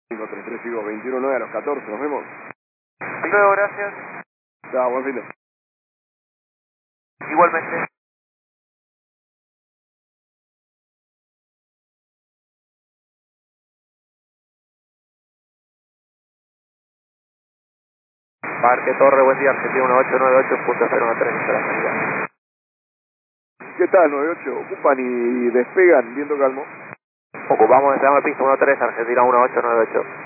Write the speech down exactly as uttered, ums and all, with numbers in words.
cinco tres tres cinco veintiuno nueve a los catorce, nos vemos. Luego, gracias. Chao, buen fin de. Igualmente. Parque Torre, buen día, Argentina uno ocho nueve ocho punto cero uno tres, esta es la salida. ¿Qué tal, nueve ocho? Ocupan y despegan, viento calmo. Ocupamos, estamos en pista uno tres, Argentina uno ocho nueve ocho.